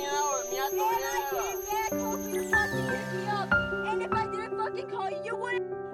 mi And I came back hoping to fucking pick me up. And if I didn't fucking call you, you wouldn't.